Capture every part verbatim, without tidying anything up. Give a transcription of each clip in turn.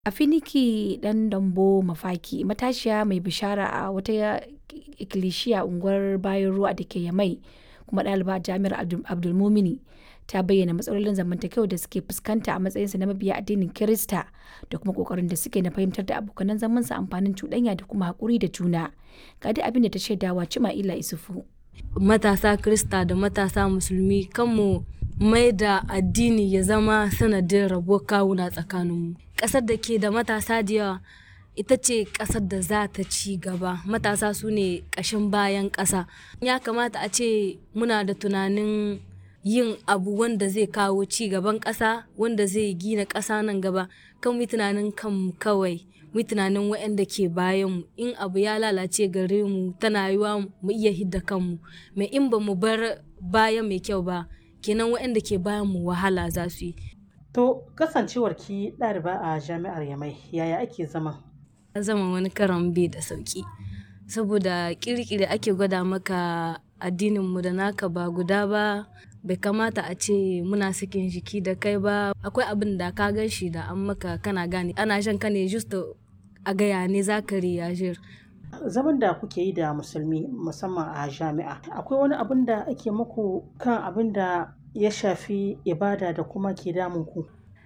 Afiniki Ɗandawo Mafaki, matashiya mai bishara a wata ikilisiya a unguwar Bayan Ruwa da ke Yamai kuma ɗaliba a Jami'ar Abdul Abdulmumuni, ta bayyana matsalolin zamantakewa da suke fuskanta a matsayinsu na mabiya addinin Kirista da kuma ƙoƙarin da suke na fahimtar da abokanan zamansu amfanin cuɗanya da kuma haƙuri da juna. Ga dai abin da ta shaidawa Cima'ila Isufu. Matasa Kirista da matasa Musulmi kanmu mai da addini ya zama sanadin rabuwar kawuna tsakaninmu. Ƙasar da ke da matasa da yawa ita ce ƙasar da za ta ci gaba. Matasa su ne ƙashin bayan ƙasa. Ya kamata a ce muna da tunanin yin abu wanda zai kawo ci gaban ƙasa, wanda zai gina ƙasa nan gaba. Kan mu tunanin kanmu kawai, mu tunanin waɗanda ke bayanmu. In abu ya lalace gare mu tana yiwa mu iya hidda kanmu. Mai in ba mu bar baya mai kyau ba, kenan waɗanda ke bayanmu wahala za su yi. To kasancewar ki ɗaliba a jami'ar Yamai, yaya ake zama? Zama wani karan bai da sauki saboda kirkiri ake gwada maka addininmu da naka ba guda ba. Bai kamata a ce muna sakin jiki da kai ba. Akwai abin da ka gan shi da an maka kana gane ana shan ka ne just a gaya ne za ka riyajir. Zaman da kuke yi da musulmi musamman a jami'a, akwai wani abin da ake muku kan abin da ya shafi ibada da kuma ke damun ku?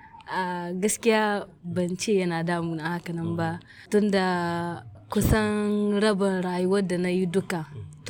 A gaskiya ban ce yana damuna haka nan ba, tunda kusan rabin rayuwar da na yi duka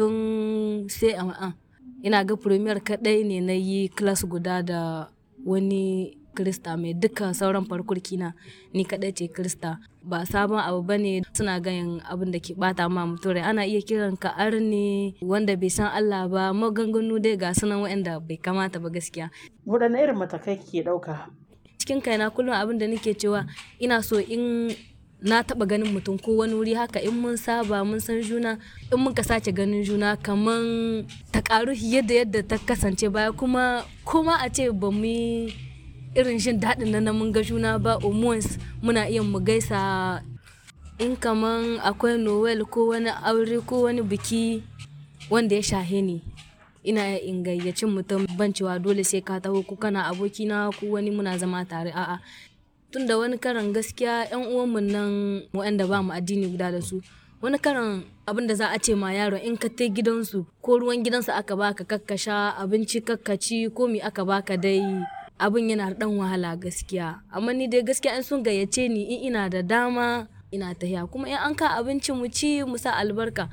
tun sai a ina ga premier kaɗai ne na yi class guda da wani Krista mai dukkan sauran farkurki na ni kaɗai ce Krista. Ba sabon abu ba ne, suna ganin abin da ke bata ma mutum rai. Ana iya kiran ka arne wanda bai san Allah ba, maganganu dai ga sunan waɗanda bai kamata ba gaskiya. Waɗanne irin matakai ke ɗauka? Cikin kaina kullum abin da nake cewa ina so in na taɓa ganin mutum ko wani wuri haka in mun saba mun san juna, in muka sace ganin juna kaman ta ƙaru yadda yadda ta kasance baya, kuma kuma a ce ba mu irin jin daɗin nan mun ga juna ba, omons muna iya mu gaisa. In kaman akwai Noel ko wani aure ko wani biki wanda ya shahe ni, ina in gayyaci mutum ban cewa dole sai ka taho ko kana abokina ko wani muna zama tare, a'a. Tunda wani karan gaskiya yan uwanmu nan waɗanda ba mu addini guda da su, wani karan abin da za a ce ma yaro in ka tai gidansu ko ruwan gidansu aka baka kakkasha, abinci kakkaci ko mi aka baka dai abin yana dan wahala gaskiya. Amma ni dai gaskiya in sun gayyace ni in ina da dama ina tahiya, kuma in an ka abinci mu ci mu sa albarka.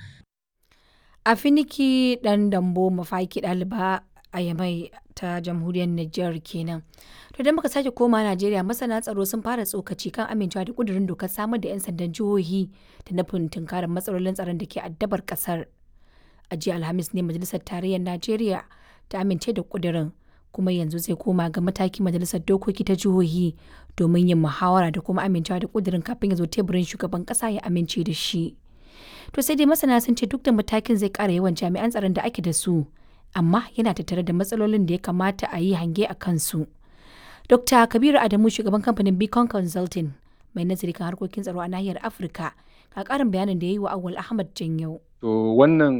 Afiniki Ɗandawo Mafaki, ɗaliba a Yamai ta jamhuriyar Nijar kenan. To idan muka sake koma Najeriya, masana tsaro sun fara tsokaci kan amincewa da kudirin dokar samar da 'yan sandan jihohi da nufin tunkarar matsalolin tsaron da ke addabar kasar. A jiya Alhamis ne Majalisar Tarayyar Najeriya ta amince da kudirin, kuma yanzu zai koma ga matakin Majalisar Dokoki ta jihohi domin yin muhawara da kuma amincewa da kudirin kafin ya zo teburin shugaban kasa ya amince da shi. To sai dai masana sun ce duk da matakin zai ƙara yawan jami'an tsaron da ake da su, amma yana tattare da matsalolin da ya kamata a yi hange a kansu. Dokta Kabiru Adamu, shugaban kamfanin Beacon Consulting mai nazari kan harkokin tsaro a nahiyar Afirka, ga ƙarin bayanin da ya yi wa Awal Ahmad Janyau. To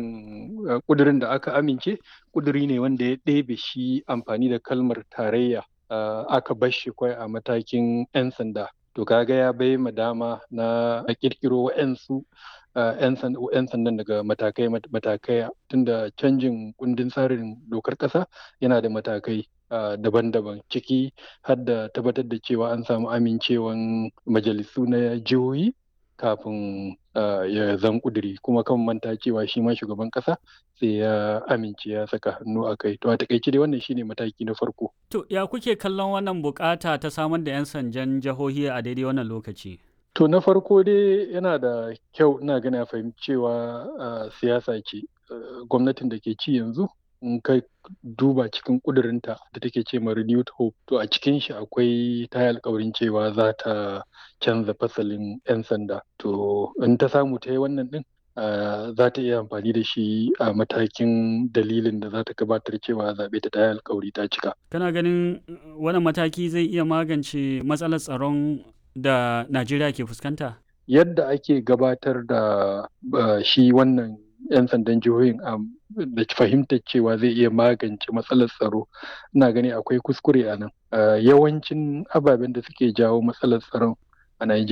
wannan ƙudurin da aka amince ƙuduri ne wanda ya ɗebe shi amfani da kalmar tarayya, aka bar shi kwai a matakin 'yan sanda. To kaga ya bai ma dama na a ƙirƙiro wa'yansu 'yan sandan daga matakai matakai tunda canjin kundin tsarin dokar ƙasa yana da matakai daban-daban, ciki har da tabbatar da cewa an samu amincewan majalisu na jihohi kafin ya zan kuduri, kuma kan manta cewa shi ma shugaban ƙasa sai ya amince ya saka hannu a kai. To a takaice dai wannan shine mataki na farko. To ya kuke kallon wannan bukata ta samar da 'yan sandan jihohi a daidai wannan lokaci? To na farko dai yana da kyau, ina gani a fahimci cewa siyasa ce. Gwamnatin da ke ci yanzu in ka duba cikin ƙudurinta da take ce ma renewed hope, to a cikin shi akwai ta yi alkawarin cewa za ta canza fasalin 'yan sanda. To in ta samu ta yi wannan din, za ta iya amfani da shi a matakin dalilin da za ta gabatar cewa zaɓe ta ta yi alkawari ta cika. Kana ganin wannan mataki zai iya magance matsalar tsaron da Najeriya ke fuskanta? Yadda ake gabatar da shi wannan 'yan sandan jihohin da fahimtar cewa zai iya magance matsalar tsaro, ina gani akwai kuskure a nan. Yawancin ababen da suke jawo matsalar tsaron a Najeriya.